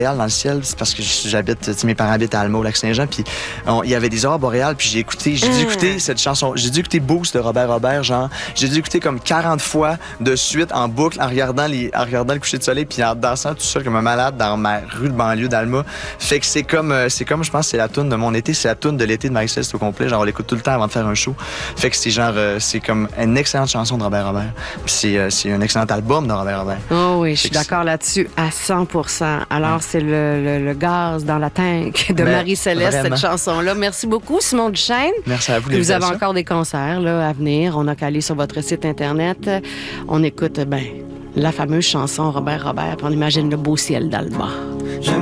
dans le ciel, c'est parce que mes parents habitent à Alma, au Lac-Saint-Jean, puis il y avait des aurores boréales, puis j'ai dû écouter cette chanson, j'ai dû écouter Boost de Robert, genre, j'ai dû écouter comme 40 fois de suite en boucle, en regardant le coucher de soleil, puis en dansant tout seul comme un malade dans ma rue de banlieue d'Alma. Fait que c'est comme, je pense, c'est la toune de mon été, c'est la toune de l'été de Marie-Céleste au complet, genre, on l'écoute tout le temps avant de faire un show. Fait que c'est genre, c'est comme une excellente chanson de Robert, puis c'est un excellent album de Robert. Oh oui, je suis d'accord là-dessus à 100%. Alors, c'est le gaz dans la tank de Marie-Céleste, cette chanson-là. Merci beaucoup, Simon Duchesne. Merci à vous. Vous avez encore des concerts là, à venir. On n'a qu'à aller sur votre site Internet. On écoute la fameuse chanson Robert, puis on imagine le beau ciel d'Alma.